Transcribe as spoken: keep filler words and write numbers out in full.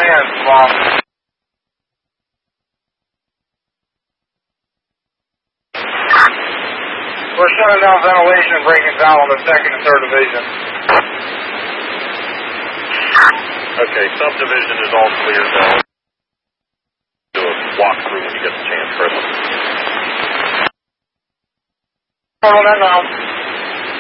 hands, Mom. We're shutting down ventilation and breaking down on the second and third division. Okay, subdivision is all clear now. Do a walkthrough when you get the chance, Chris. Hold on, now.